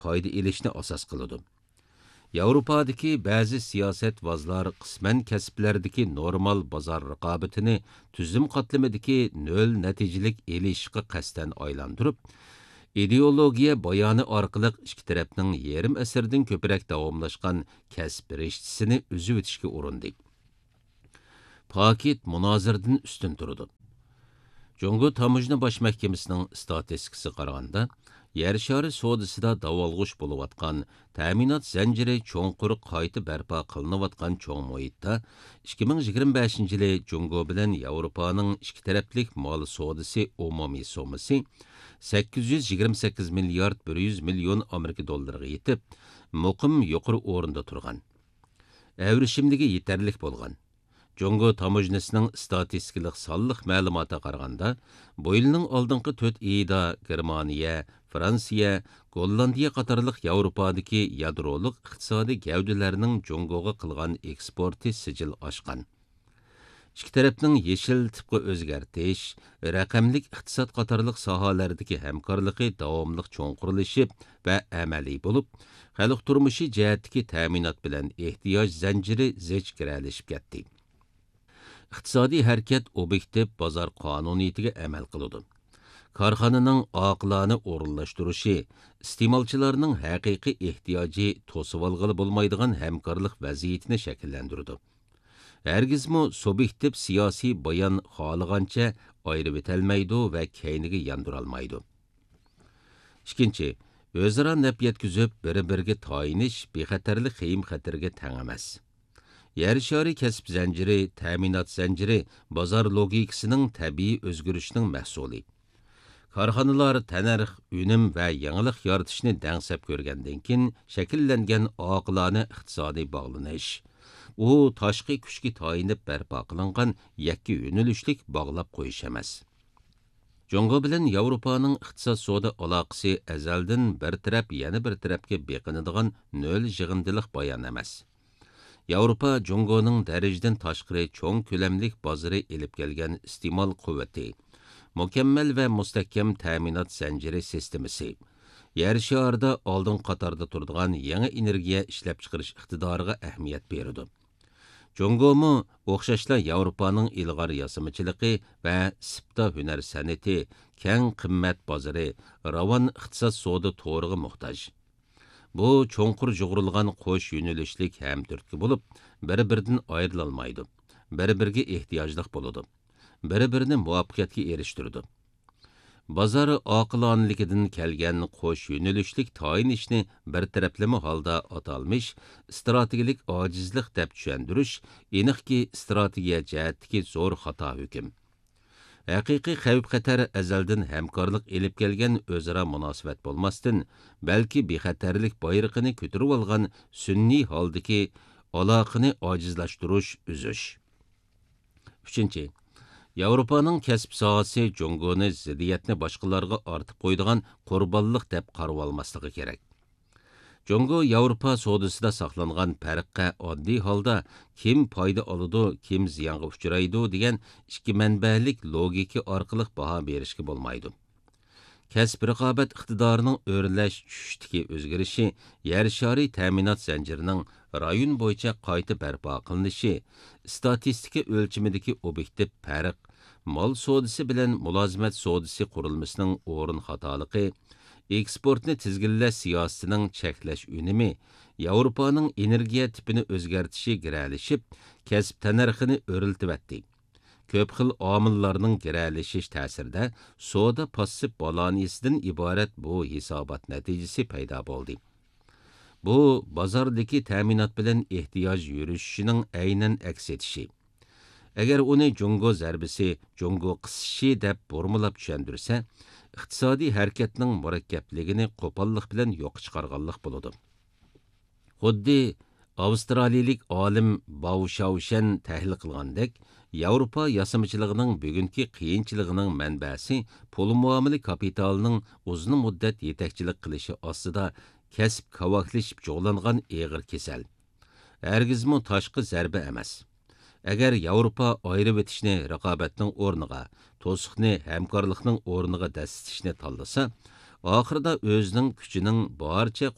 foyda elishni asos qiladi. Yevropadagi ba'zi siyosatvozlar qisman kasblardagi normal bozor raqobatini tuzum qatlamidagi nol natijalik elishga qasdan aylantirib, ideologiya bayoni orqali ikki tarafning yarim asrdan ko'proq davomlashgan kasb rishtisini uzib o'tishga urindi. Paket munozirdan ustun turdi. Jungo Tamojna Bosh Mahkamasining statistikasiga qaraganda, yer shari sodasida davolg'ush bo'layotgan ta'minot zanjiri cho'nqur qayta barpo qilinayotgan cho'ng muhitda 2025-yili Jungo bilan Yevropaning ikki taraflik mol sodasi umumiy sommasi 828 milliard 100 million Amerika dollariga yetib, muqim yuqori o'rinda turgan. Avrishimdagi yetarlik bo'lgan. Jungo Tamojnasining statistikalik sonliq ma'lumotga qaraganda, bu yilning oldingi 4 oyida Germaniya, Fransiya, Gollandiya qatorliq Yevropadagi yadroliq iqtisodiy gavdalarning Jungoga qilgan eksporti sijil oshgan. İki tarafning yeshil tipga o'zgartish, raqamlik iqtisod qatorliq sohalardagi hamkorligi davomli cho'nqurlashib va amaliy bo'lib, xalq turmushi jihatdagi ta'minot bilan ehtiyoj zanjiri zich kiralashib ketdi. İqtisodiy harakat obyektiv bozor qonuniyatiga amal qiladi. Korxonaning oqilona o'rinlashtirishi, iste'molchilarning haqiqiy ehtiyoji to'sib olg'ili bo'lmaydigan hamkorlik vaziyatini shakllantiradi. Hergizmi subyektiv siyosiy bayon xohlagancha ayirib o'talmaydi va keyniga yandurolmaydi. Ikkinchi, o'zaro naf yetkazib bir-biriga tayinish bexatarlik xiyim xatarga teng emas. Yer shari kasb zanjiri, ta'minot zanjiri bozor logikasining tabiiy o'zgarishning mahsuli. Korxonalar tanarx, unum va yangilik yaratishni dangsab ko'rgandan keyin shakllangan oqilona iqtisodiy bog'lanish. U tashqi kuchga tayinib barpo qilingan yakki yo'nalishlik bog'lab qo'yish emas. Jungo bilan Yevropaning iqtisod soda aloqasi azaldan bir taraf yana bir tarafga beqinadigan nol yig'indilik bayon emas. Yevropa Jungoning darajadan tashqari cho'ng ko'lamlik bozori elib kelgan iste'mol quvvati, mukammal va mustahkam ta'minot zanjiri sistemasi, yer sharida oldin qatorda turadigan yangi energiya ishlab chiqarish iqtidoriga ahamiyat beradi. Jungomu o'xshashla Yevropaning ilg'or yasamichiligi va sipta hunar san'ati, keng qimmat bozori, ravon iqtisod soda to'riga muhtoj. Bu cho'nqur jug'urilgan qo'sh yo'nalishlik hamturtki bo'lib, bir-biridan ayrilolmaydi. Bir-biriga ehtiyojliq bo'ladi. Bir-birini muvaffaqiyatga erishtirdi. Bozor oqilonligidan kelgan qo'sh yo'nalishlik tayinishni bir taraflama holda atalmish strategik ojizlik deb tushuntirish aniqki strategiya jihatdagi zo'r xato hukm. Haqiqiy xavf-xatar azaldan hamkorlik elib kelgan o'zaro munosabat bo'lmasdan, balki bexatarlik bayrog'ini ko'tarib olgan sunniy holdagi aloqani ojizlashtirish, uzish. 3. Yevropaning kasb sohasi Jungoni ziddiyatni boshqalarga ortib qo'ydigan qurbonlik deb qarab olmasligi kerak. Jungo Yevropa sodasida saqlangan farqqa oddiy holda kim foyda oladi, kim ziyonga uchraydi degan ikki manbalik logika orqali baho berishga bo'lmaydi. Kasb raqobat iqtidorining o'rlash tushishdagi o'zgarishi, yer shari ta'minot zanjirining rayon bo'yicha qayta barpo qilinishi, statistika o'lchimidagi obyektiv farq, mol sodasi bilan mulozimat sodasi qurilmasining o'rin xatoligi, eksportni tizginlash siyosatining cheklash unumi, Yevropaning energiya tipini o'zgartishi giralishib, kasb tanarxini o'riltibatdi. Ko'p xil omillarning giralishish ta'sirida soda passiv balansidan iborat bu hisobot natijasi paydo bo'ldi. Bu bozordagi ta'minot bilan ehtiyoj yurishining aynan aks etishi. Agar uni Jungo zarbisi, Jungo qisishi deb formulab tushundirsa, iqtisodiy harakatning murakkabligini qo'pollik bilan yo'q chiqarganlik bo'ladi. Xuddi Avstraliyalik olim Baushaushan tahlil qilgandek, Yevropa yasamichiligining bugungi qiyinchiligining manbasi pul muomala kapitalining uzun muddat yetakchilik qilishi ostida kasb kavaklashib jo'g'langan eg'ir kasal. Hargizmi tashqi zarba emas. Agar Yevropa ayirib o'tishni raqobatning o'rniga, to'siqni hamkorlikning o'rniga dastishni tanlasa, oxirida o'zining kuchining barcha